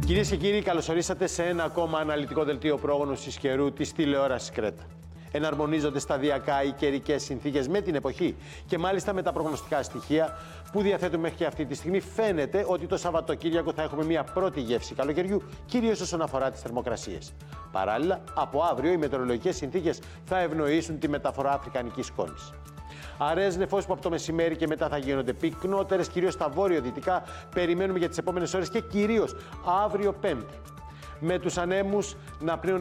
Κυρίες και κύριοι, καλώς ορίσατε σε ένα ακόμα αναλυτικό δελτίο πρόγνωσης καιρού της τηλεόρασης Κρέτα. Εναρμονίζονται σταδιακά οι καιρικές συνθήκες με την εποχή και μάλιστα με τα προγνωστικά στοιχεία που διαθέτουμε μέχρι και αυτή τη στιγμή. Φαίνεται ότι το Σαββατοκύριακο θα έχουμε μια πρώτη γεύση καλοκαιριού, κυρίως όσον αφορά τις θερμοκρασίες. Παράλληλα, από αύριο οι μετεωρολογικές συνθήκες θα ευνοήσουν τη μεταφορά αφρικανικής σκόνης. Αραιές νεφώσεις που από το μεσημέρι και μετά θα γίνονται πυκνότερες, κυρίως στα βόρειο-δυτικά, περιμένουμε για τις επόμενες ώρες και κυρίως αύριο Πέμπτη. Με τους ανέμους να πνέουν